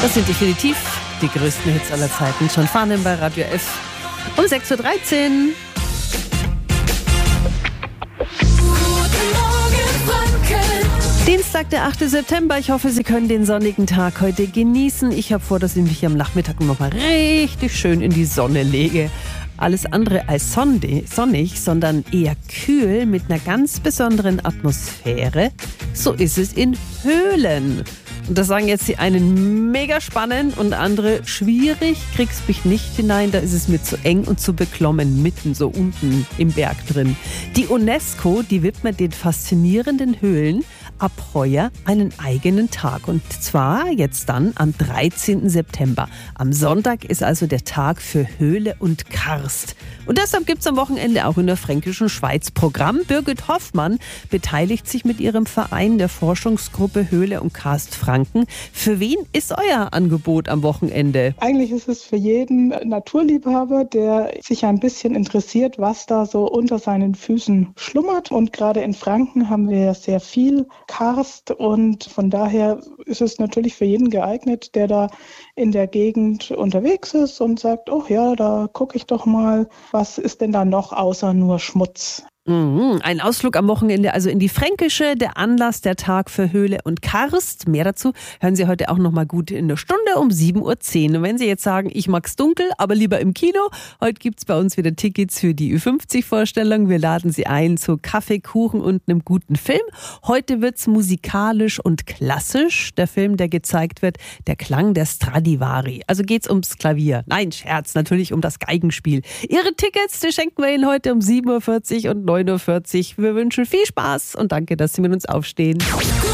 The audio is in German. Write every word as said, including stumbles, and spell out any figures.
Das sind definitiv die größten Hits aller Zeiten. John Farnham bei Radio F um sechs Uhr dreizehn. Dienstag, der achte September. Ich hoffe, Sie können den sonnigen Tag heute genießen. Ich habe vor, dass ich mich am Nachmittag noch mal richtig schön in die Sonne lege. Alles andere als sonnig, sondern eher kühl mit einer ganz besonderen Atmosphäre. So ist es in Höhlen. Und das sagen jetzt die einen mega spannend und andere schwierig, kriegst mich nicht hinein, da ist es mir zu eng und zu beklommen, mitten so unten im Berg drin. Die UNESCO, die widmet den faszinierenden Höhlen ab heuer einen eigenen Tag und zwar jetzt dann am dreizehnten September. Am Sonntag ist also der Tag für Höhle und Karst. Und deshalb gibt es am Wochenende auch in der Fränkischen Schweiz Programm. Birgit Hoffmann beteiligt sich mit ihrem Verein der Forschungsgruppe Höhle und Karst Franken. Für wen ist euer Angebot am Wochenende? Eigentlich ist es für jeden Naturliebhaber, der sich ein bisschen interessiert, was da so unter seinen Füßen schlummert. Und gerade in Franken haben wir sehr viel Karst und von daher ist es natürlich für jeden geeignet, der da in der Gegend unterwegs ist und sagt, oh ja, da gucke ich doch mal, was ist denn da noch außer nur Schmutz? Mhm, ein Ausflug am Wochenende also in die Fränkische, der Anlass, der Tag für Höhle und Karst. Mehr dazu hören Sie heute auch noch mal gut in der Stunde um sieben Uhr zehn. Und wenn Sie jetzt sagen, ich mag's dunkel, aber lieber im Kino, heute gibt's bei uns wieder Tickets für die Ü fünfzig Vorstellung. Wir laden Sie ein zu Kaffee, Kuchen und einem guten Film. Heute wird's musikalisch und klassisch. Der Film, der gezeigt wird, der Klang der Stradivari. Also geht's ums Klavier. Nein, Scherz, natürlich um das Geigenspiel. Ihre Tickets, die schenken wir Ihnen heute um sieben Uhr vierzig und neun Uhr vierzig. Wir wünschen viel Spaß und danke, dass Sie mit uns aufstehen.